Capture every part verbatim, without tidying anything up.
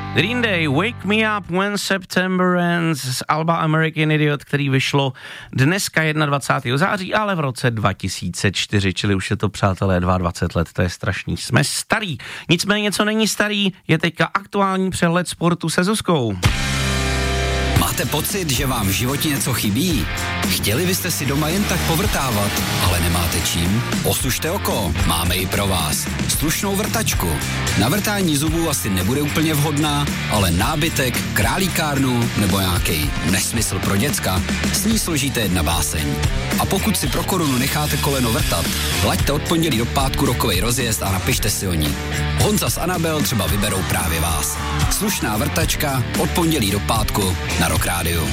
Green Day, Wake Me Up When September Ends z alba American Idiot, který vyšlo dneska dvacátého prvního září, ale v roce dva tisíce čtyři, čili už je to, přátelé, dvacet dva let, to je strašný. Jsme starý, nicméně něco není starý, je teďka aktuální přehled sportu se Zuzkou. Máte pocit, že vám v životě něco chybí? Chtěli byste si doma jen tak povrtávat, ale nemáte čím? Osušte oko, máme ji pro vás. Slušnou vrtačku. Na vrtání zubů asi nebude úplně vhodná, ale nábytek, králíkárnu nebo nějaký nesmysl pro děcka, s ní složíte jedna báseň. A pokud si pro korunu necháte koleno vrtat, laďte od pondělí do pátku rokovej rozjezd a napište si o ní. Honza s Anabel třeba vyberou právě vás. Slušná vrtačka od pondělí do pátku na Rock Rádiu.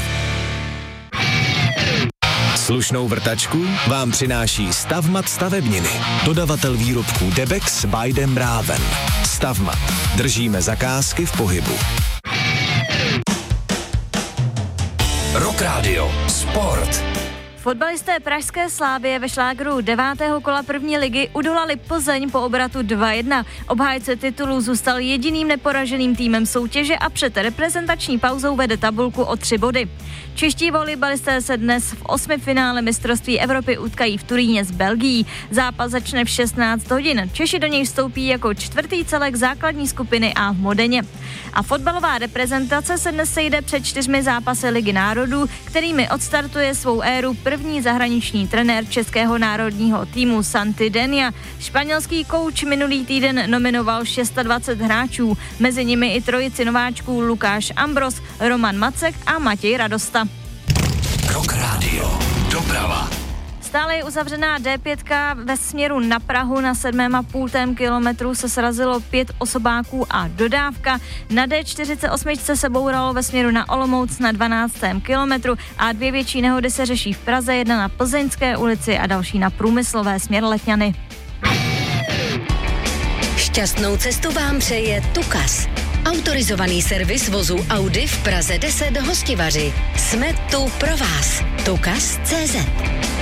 Slušnou vrtačku vám přináší Stavmat stavebniny. Dodavatel výrobků Debex by Dem Raven. Stavmat. Držíme zakázky v pohybu. Rock Radio. Sport. Fotbalisté pražské Slavie ve šlágru devátého kola první ligy udolali Plzeň po obratu dva jedna. Obhájce titulu zůstal jediným neporaženým týmem soutěže a před reprezentační pauzou vede tabulku o tři body. Čeští volejbalisté se dnes v osmifinále mistrovství Evropy utkají v Turíně s Belgií. Zápas začne v šestnáct hodin. Češi do něj vstoupí jako čtvrtý celek základní skupiny A v Modeně. A fotbalová reprezentace se dnes sejde před čtyřmi zápasy Ligy národů, kterými odstartuje svou éru první zahraniční trenér českého národního týmu Santi Denia. Španělský kouč minulý týden nominoval dvacet šest hráčů, mezi nimi i trojici nováčků Lukáš Ambros, Roman Macek a Matěj Radosta. Rock Radio. Doprava. Stále je uzavřená D pět ve směru na Prahu. Na sedmém a půl kilometru se srazilo pět osobáků a dodávka. Na D čtyřicet osm se bouralo ve směru na Olomouc na dvanáctém kilometru a dvě větší nehody se řeší v Praze, jedna na Plzeňské ulici a další na Průmyslové směr Letňany. Šťastnou cestu vám přeje Tukas. Autorizovaný servis vozu Audi v Praze deset Hostivaři. Jsme tu pro vás. Tukas tečka cé zet.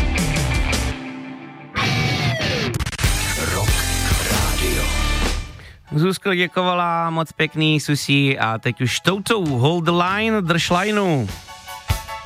Rock Radio. Zuzko děkovala, moc pěkný, Susi, a teď už toutou hold the line, drž lineu.